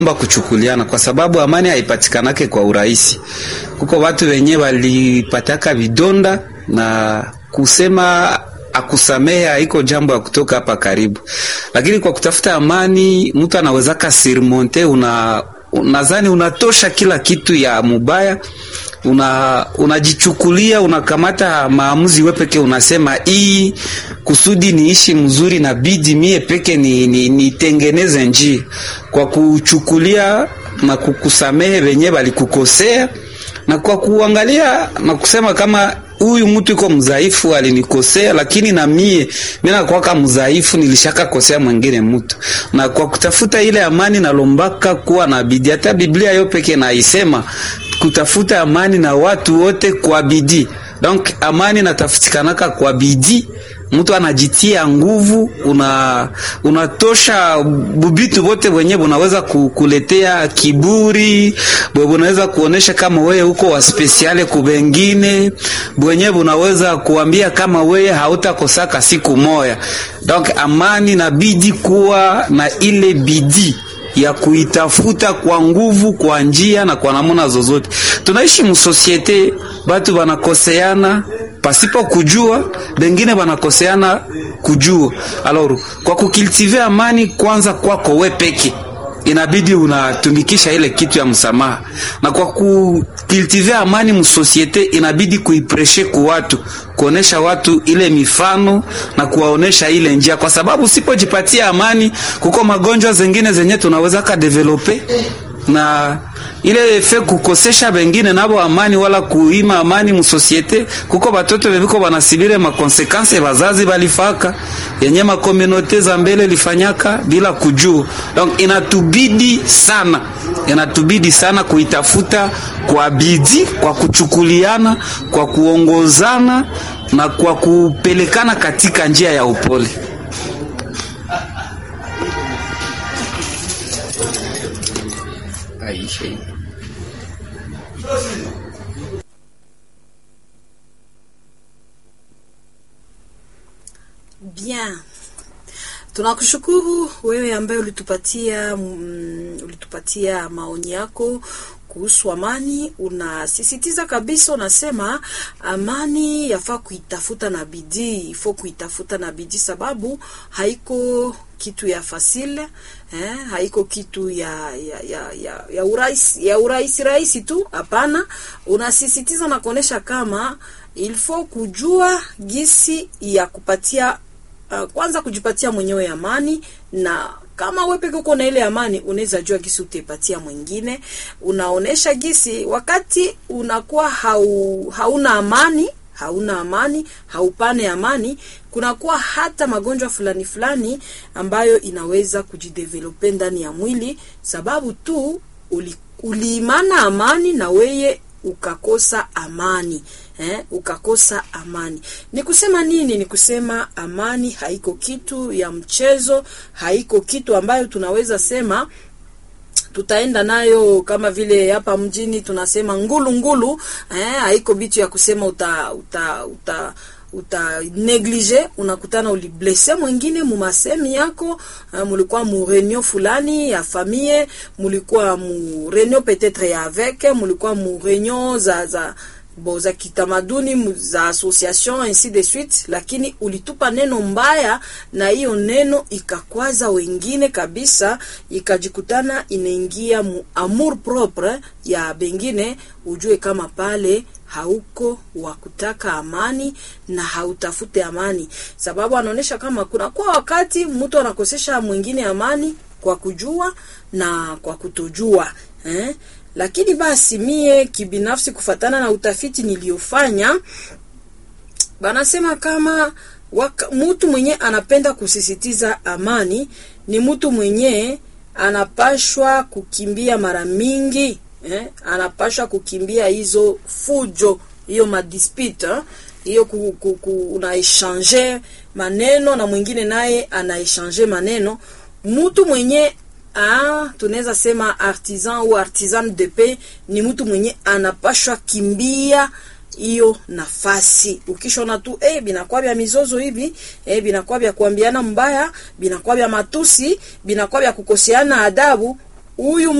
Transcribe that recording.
kuchukuliana kwa sababu amani haipatikanake kwa urahisi. Kuko watu wenye walipataka vidonda na kusema akusamehe haiko jambo ya kutoka hapa karibu. Lakini kwa kutafuta amani mtu anaweza surmonter, unadhani unatosha kila kitu ya mubaya, unajichukulia, unakamata maamuzi wewe peke, unasema hii kusudi niishi mzuri na bidi mie peke nitengeneze njia kwa kuchukulia na kukusamehe wenye walikukosea, na kwa kuangalia na kusema kama huyu mtu yuko mzaifu alinikosea, lakini na mimi nakuwa kama mzaifu nilishaka kosea mwingine mtu. Na kwa kutafuta ile amani na lombaka kuwa na bidii. Hata Biblia yo peke na isema kutafuta amani na watu wote kwa bidii. Donc amani natafutikanaka kwa bidii. Mtu anajitia nguvu, unatosha bubitu wote wenyewe unaweza kukuletea kiburi, unaweza kuonesha kama wewe uko wa speciale kubengine, wenyewe unaweza kuambia kama wewe hautakosaka siku moja. Donc amani na bidii kuwa na ile bidii ya kuitafuta kwa nguvu, kwa njia na kwa namna zozote. Tunaishi msosiete, watu wanakoseana pasipo kujua, wengine wanakoseana kujua. Alors, kwa kukultivate amani kwanza kwako wewe peke, inabidi unatumikisha ile kitu ya msamaha. Na kwa kukultivate amani msosiete, inabidi kuipreshe kwa watu, kuonesha watu ile mifano na kuwaonesha ile njia, kwa sababu usipojipatia amani kuko magonjwa zingine zenye tunaweza ka developer, na ile efe kukosesha wengine nabo amani wala kuima amani msosiete. Kuko batoto bebiko banasibire makonsekanse bazazi balifaka yenye makomunote za mbele lifanyaka bila kujua. Donc inatubidi sana kuitafuta kwa bidii, kwa kuchukuliana, kwa kuongozana na kwa kupelekana katika njia ya upole. Bien. Tunakushukuru wewe ambaye ulitupatia maoni yako kuhusu amani. Unasisitiza kabisa, unasema amani yafaa kuitafuta na bidii, ifo kuitafuta na bidii sababu haiko kitu ya fasile, haiko kitu ya urahisi tu, hapana. Unasisitiza na kuonesha kama ilfo kujua gisi ya kupatia kwanza kujipatia mwenyewe amani, na kama wewe peke uko na ile amani unaweza jua gisi utapatia mwingine. Unaonesha gisi wakati unakuwa hauna amani, haupane amani, kunakuwa hata magonjwa fulani ambayo inaweza kujidevelope ndani ya mwili sababu tu uliimana amani na weye ukakosa amani. Ukakosa amani. Ni kusema nini? Ni kusema amani haiko kitu ya mchezo, haiko kitu ambayo tunaweza sema tutaenda nayo kama vile hapa mjini tunasema ngulu. Haiko bitu ya kusema uta neglige, unakutana uliblesse mwingine mumasemi yako, mulikuwa mu reunion fulani ya famille, mulikuwa mu reunion peut-être ya avec, mulikuwa mu reunion za kitamaduni za association ainsi de suite, lakini ulitupa neno mbaya na hiyo neno ikakwaza wengine kabisa, ikajikutana inaingia mu amour propre ya bengine. Ujue kama pale hauko wa kutaka amani na hautafute amani, sababu anaonesha kama kuna kwa wakati mtu anakosesha mwingine amani kwa kujua na kwa kutojua. Lakini basi mie kibinafsi kufatana na utafiti niliofanya, banasema kama mtu mwenye anapenda kusisitiza amani ni mtu mwenye anapashwa kukimbia mara mingi, anapashwa kukimbia hizo fujo, hiyo madispute, hiyo unaechange maneno na mwingine naye anaechange maneno. Mtu mwenye tunaweza sema artisan au artisan de paix ni mtu mwenye anapashwa kimbia hiyo nafasi. Ukishona tu binakuwa vya mizozo hivi, binakuwa vya kuambiana mbaya, binakuwa vya matusi, binakuwa vya kukoseana adabu, huyu